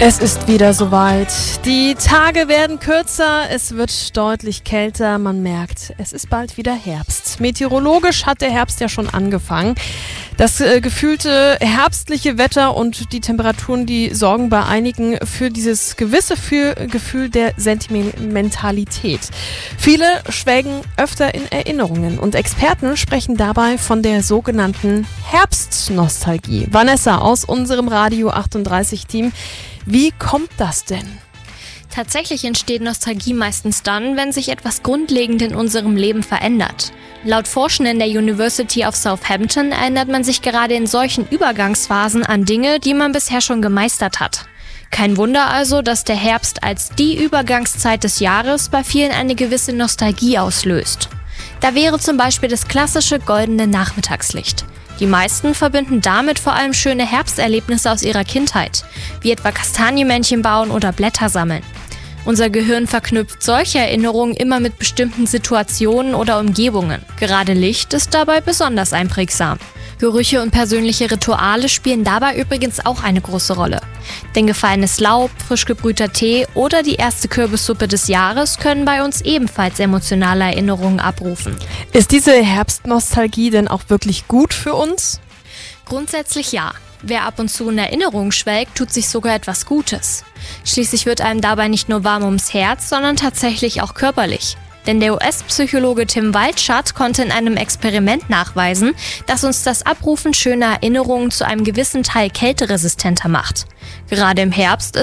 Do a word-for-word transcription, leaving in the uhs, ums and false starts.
Es ist wieder soweit. Die Tage werden kürzer, es wird deutlich kälter. Man merkt, es ist bald wieder Herbst. Meteorologisch hat der Herbst ja schon angefangen. Das äh, gefühlte herbstliche Wetter und die Temperaturen, die sorgen bei einigen für dieses gewisse für, Gefühl der Sentimentalität. Viele schwelgen öfter in Erinnerungen und Experten sprechen dabei von der sogenannten Herbstnostalgie. Vanessa aus unserem Radio achtunddreißig Team. Wie kommt das denn? Tatsächlich entsteht Nostalgie meistens dann, wenn sich etwas grundlegend in unserem Leben verändert. Laut Forschenden der University of Southampton erinnert man sich gerade in solchen Übergangsphasen an Dinge, die man bisher schon gemeistert hat. Kein Wunder also, dass der Herbst als die Übergangszeit des Jahres bei vielen eine gewisse Nostalgie auslöst. Da wäre zum Beispiel das klassische goldene Nachmittagslicht. Die meisten verbinden damit vor allem schöne Herbsterlebnisse aus ihrer Kindheit, wie etwa Kastanienmännchen bauen oder Blätter sammeln. Unser Gehirn verknüpft solche Erinnerungen immer mit bestimmten Situationen oder Umgebungen. Gerade Licht ist dabei besonders einprägsam. Gerüche und persönliche Rituale spielen dabei übrigens auch eine große Rolle. Denn gefallenes Laub, frisch gebrühter Tee oder die erste Kürbissuppe des Jahres können bei uns ebenfalls emotionale Erinnerungen abrufen. Ist diese Herbstnostalgie denn auch wirklich gut für uns? Grundsätzlich ja. Wer ab und zu in Erinnerungen schwelgt, tut sich sogar etwas Gutes. Schließlich wird einem dabei nicht nur warm ums Herz, sondern tatsächlich auch körperlich. Denn der U S-Psychologe Tim Waldschut konnte in einem Experiment nachweisen, dass uns das Abrufen schöner Erinnerungen zu einem gewissen Teil kälteresistenter macht. Gerade im Herbst